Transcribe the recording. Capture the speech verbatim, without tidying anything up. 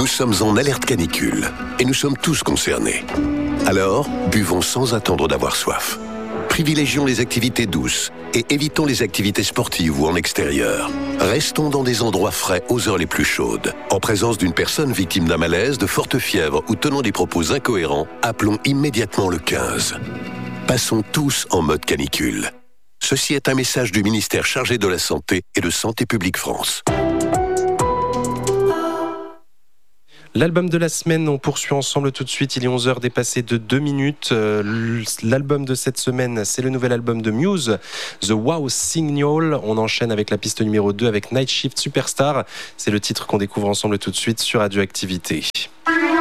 Nous sommes en alerte canicule et nous sommes tous concernés. Alors, buvons sans attendre d'avoir soif. Privilégions les activités douces et évitons les activités sportives ou en extérieur. Restons dans des endroits frais aux heures les plus chaudes. En présence d'une personne victime d'un malaise, de forte fièvre ou tenant des propos incohérents, appelons immédiatement le quinze. Passons tous en mode canicule. Ceci est un message du ministère chargé de la Santé et de Santé publique France. L'album de la semaine, on poursuit ensemble tout de suite. Il est onze heures dépassées de deux minutes. L'album de cette semaine, c'est le nouvel album de Muse, The Wow Signal. On enchaîne avec la piste numéro deux avec Night Shift Superstar. C'est le titre qu'on découvre ensemble tout de suite sur Radioactivité.